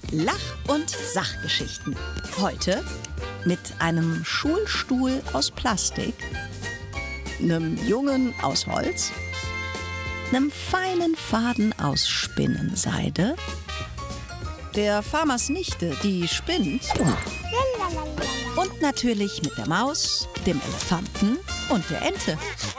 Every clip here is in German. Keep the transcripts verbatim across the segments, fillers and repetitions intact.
Lach- und Sachgeschichten. Heute mit einem Schulstuhl aus Plastik, einem Jungen aus Holz, einem feinen Faden aus Spinnenseide, der Farmers Nichte, die spinnt, und natürlich mit der Maus, dem Elefanten und der Ente.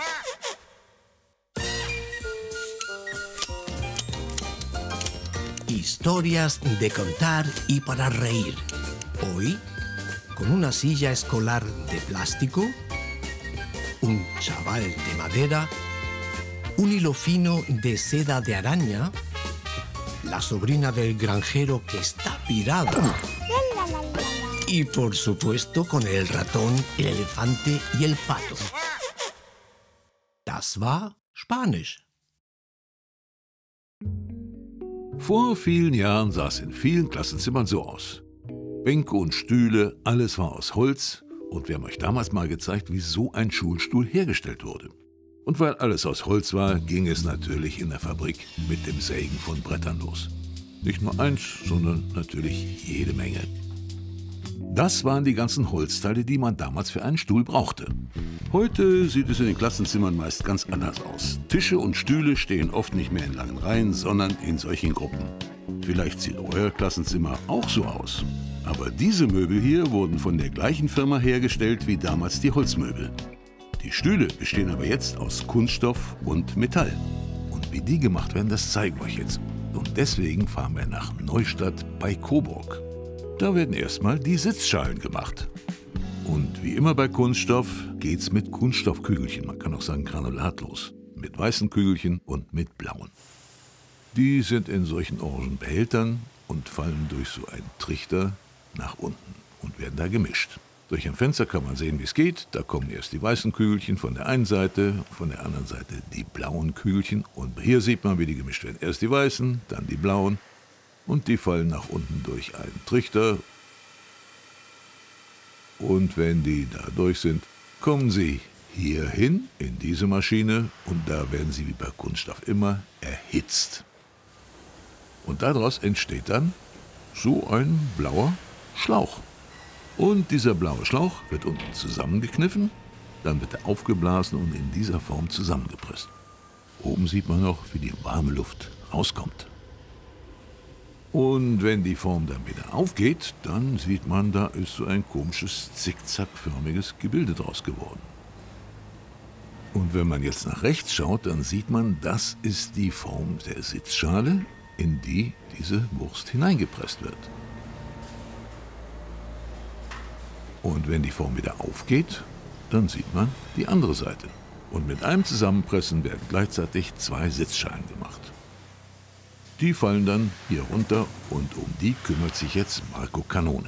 Historias de contar y para reír. Hoy, con una silla escolar de plástico, un chaval de madera, un hilo fino de seda de araña, la sobrina del granjero que está pirada y, por supuesto, con el ratón, el elefante y el pato. Das war Spanisch. Vor vielen Jahren sah es in vielen Klassenzimmern so aus. Bänke und Stühle, alles war aus Holz, und wir haben euch damals mal gezeigt, wie so ein Schulstuhl hergestellt wurde. Und weil alles aus Holz war, ging es natürlich in der Fabrik mit dem Sägen von Brettern los. Nicht nur eins, sondern natürlich jede Menge. Das waren die ganzen Holzteile, die man damals für einen Stuhl brauchte. Heute sieht es in den Klassenzimmern meist ganz anders aus. Tische und Stühle stehen oft nicht mehr in langen Reihen, sondern in solchen Gruppen. Vielleicht sieht euer Klassenzimmer auch so aus. Aber diese Möbel hier wurden von der gleichen Firma hergestellt wie damals die Holzmöbel. Die Stühle bestehen aber jetzt aus Kunststoff und Metall. Und wie die gemacht werden, das zeige ich euch jetzt. Und deswegen fahren wir nach Neustadt bei Coburg. Da werden erstmal die Sitzschalen gemacht. Und wie immer bei Kunststoff geht's mit Kunststoffkügelchen, man kann auch sagen granulatlos, mit weißen Kügelchen und mit blauen. Die sind in solchen orangen Behältern und fallen durch so einen Trichter nach unten und werden da gemischt. Durch ein Fenster kann man sehen, wie es geht. Da kommen erst die weißen Kügelchen von der einen Seite, von der anderen Seite die blauen Kügelchen. Und hier sieht man, wie die gemischt werden. Erst die weißen, dann die blauen. Und die fallen nach unten durch einen Trichter. Und wenn die da durch sind, kommen sie hier hin, in diese Maschine. Und da werden sie wie bei Kunststoff immer erhitzt. Und daraus entsteht dann so ein blauer Schlauch. Und dieser blaue Schlauch wird unten zusammengekniffen, dann wird er aufgeblasen und in dieser Form zusammengepresst. Oben sieht man noch, wie die warme Luft rauskommt. Und wenn die Form dann wieder aufgeht, dann sieht man, da ist so ein komisches zickzackförmiges Gebilde draus geworden. Und wenn man jetzt nach rechts schaut, dann sieht man, das ist die Form der Sitzschale, in die diese Wurst hineingepresst wird. Und wenn die Form wieder aufgeht, dann sieht man die andere Seite. Und mit einem Zusammenpressen werden gleichzeitig zwei Sitzschalen gemacht. Die fallen dann hier runter und um die kümmert sich jetzt Marco Kanone.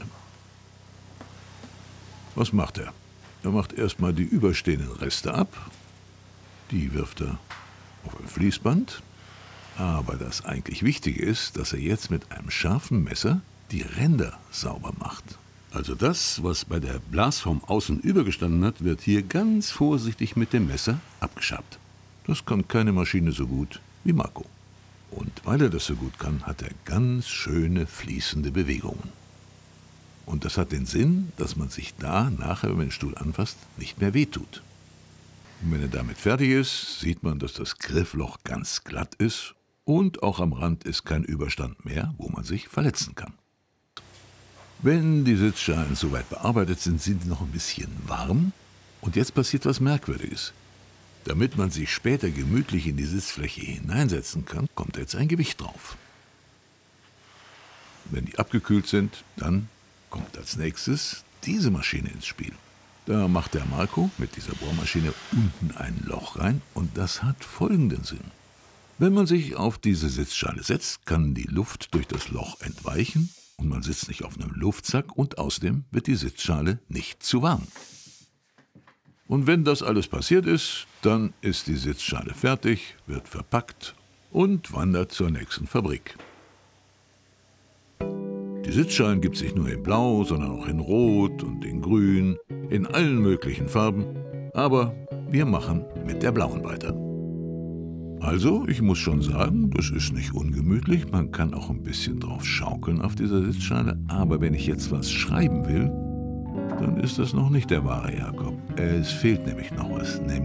Was macht er? Er macht erstmal die überstehenden Reste ab. Die wirft er auf ein Fließband. Aber das eigentlich Wichtige ist, dass er jetzt mit einem scharfen Messer die Ränder sauber macht. Also das, was bei der Blasform außen übergestanden hat, wird hier ganz vorsichtig mit dem Messer abgeschabt. Das kann keine Maschine so gut wie Marco. Und weil er das so gut kann, hat er ganz schöne fließende Bewegungen. Und das hat den Sinn, dass man sich da nachher, wenn man den Stuhl anfasst, nicht mehr wehtut. Und wenn er damit fertig ist, sieht man, dass das Griffloch ganz glatt ist und auch am Rand ist kein Überstand mehr, wo man sich verletzen kann. Wenn die Sitzschalen soweit bearbeitet sind, sind sie noch ein bisschen warm. Und jetzt passiert was Merkwürdiges. Damit man sich später gemütlich in die Sitzfläche hineinsetzen kann, kommt jetzt ein Gewicht drauf. Wenn die abgekühlt sind, dann kommt als nächstes diese Maschine ins Spiel. Da macht der Marco mit dieser Bohrmaschine unten ein Loch rein und das hat folgenden Sinn. Wenn man sich auf diese Sitzschale setzt, kann die Luft durch das Loch entweichen und man sitzt nicht auf einem Luftsack und außerdem wird die Sitzschale nicht zu warm. Und wenn das alles passiert ist, dann ist die Sitzschale fertig, wird verpackt und wandert zur nächsten Fabrik. Die Sitzschalen gibt es nicht nur in Blau, sondern auch in Rot und in Grün, in allen möglichen Farben. Aber wir machen mit der blauen weiter. Also, ich muss schon sagen, das ist nicht ungemütlich. Man kann auch ein bisschen drauf schaukeln auf dieser Sitzschale. Aber wenn ich jetzt was schreiben will, dann ist das noch nicht der wahre Jakob. Es fehlt nämlich noch was, nämlich